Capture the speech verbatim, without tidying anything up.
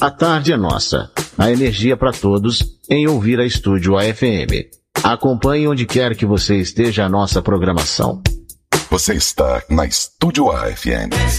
A tarde é nossa. A energia para todos em ouvir a Estúdio A F M. Acompanhe onde quer que você esteja a nossa programação. Você está na Estúdio A F M.